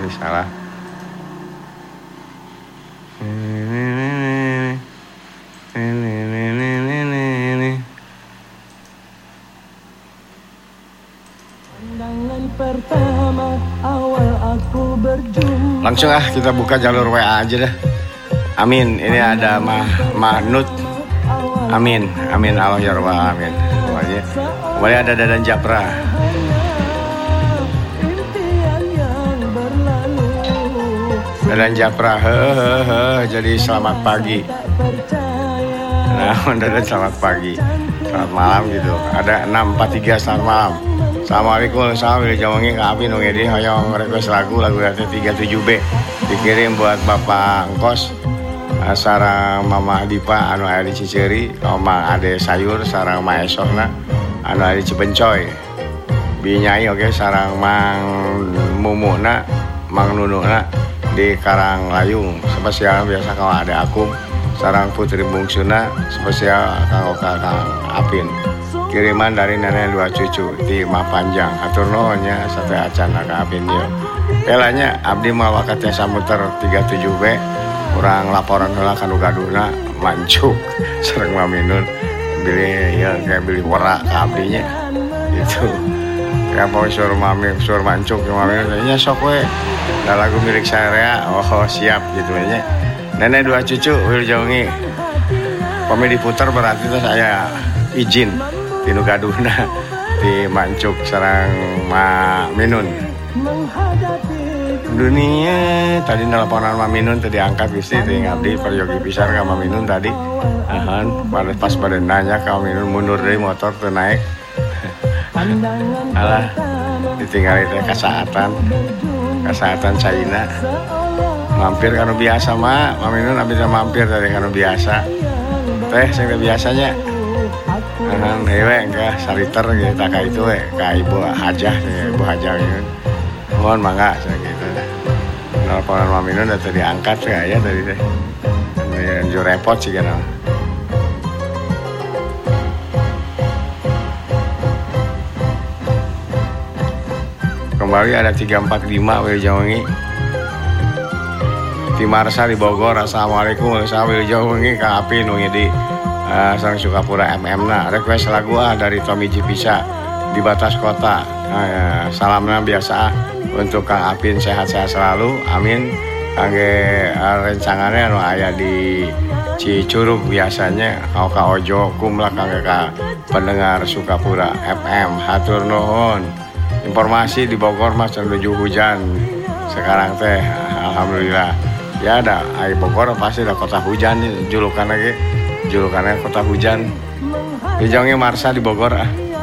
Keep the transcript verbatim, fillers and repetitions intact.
ini salah. Pertama awal aku berjumpa. Langsung ah kita buka jalur W A aja dah. Amin. Ini ada Mah Mahnut. Amin. Amin Allah ya rabbal alamin. Pokoknya boleh ada Dadan Japra. Dadan Japra. He he he. Jadi selamat pagi. Nah, Dadan selamat pagi. Selamat malam gitu. Ada enam empat tiga selamat malam. Assalamualaikum, assalamualaikum. Jawangi Kak Apin dong jadi hoyong request lagu lagu dari tiga tujuh B dikirim buat Bapak Engkos, sarang Mama Dipa anu aya di Ciceri, Oma Ade Sayur sarang Ma Esokna anu aya di Cipencoy. Binyai oke okay, sarang Mang Mumuna, Mang Nununa di Karanglayung. Spesial biasa kalau ada aku sarang Putri Bungsuna spesial kanggo Kang Apin. Kiriman dari nenek dua cucu di Mah Panjang. Atur nuhunnya sate acan Kang Apin ieu. Pelanya abdi mah wakatnya samuter tiga tujuh B. Urang laporan heula kanu gaduhna mancuk sareng Maminun beli ya kayak beli wara ka abdinya. Gitu. Ya mau suruh mami suruh mancuk ke Maminun nya sok we. Da lagu milik saya oh siap gitu nya. Nenek dua cucu Wiljongi. Pami diputar berarti itu saya izin Tinu gaduhna di mancuk sarang Ma Minun. Dunia tadi nelponan Ma Minun tadi angkat gusti tadi ngabdi peryogi pisan ka Ma Minun tadi. Ahan pada pas pada nanya ka Ma Minun mundur dari motor teu naik. Alah ditinggal teh kasaatan. Kasaatan China. Mampir kanu biasa mah, Ma Minun abdi mampir tadi kanu biasa. Teh sing biasanya Ahan hewe enggak saliter gitu ka itu we ka ibu hajah ibu hajah gitu. Mohon mangga gitu. Nelponan Ma Minun udah tadi angkat ya tadi teh. Ini repot sih kan. Kembali ada tiga empat lima Wiljongi. Di Marsa di Bogor. Assalamualaikum warahmatullahi wabarakatuh. Kang Apin nu di Uh, sareng Sukapura M M na request lagu ah dari Tommy Jipisa di batas kota. Uh, ya, salamna biasa untuk Kang Apin sehat-sehat selalu. Amin. Kangge uh, rencangannya anu aya di Cicurug biasanya kau ka Ojo kumlah kangge ka pendengar Sukapura F M. Hatur nuhun. Informasi di Bogor mas menuju hujan sekarang teh alhamdulillah. Ya ada ai Bogor pasti ada kota hujan nih julukan lagi. Julukannya kota hujan. Di Jongi Marsa di Bogor ah.